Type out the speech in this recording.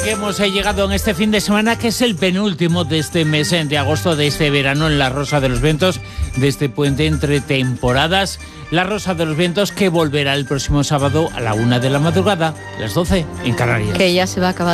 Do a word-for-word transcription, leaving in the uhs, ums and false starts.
Que hemos llegado en este fin de semana, que es el penúltimo de este mes de agosto, de este verano, en la Rosa de los Vientos, de este puente entre temporadas. La Rosa de los Vientos, que volverá el próximo sábado a la una de la madrugada, las doce en Canarias. Que ya se va a acabar.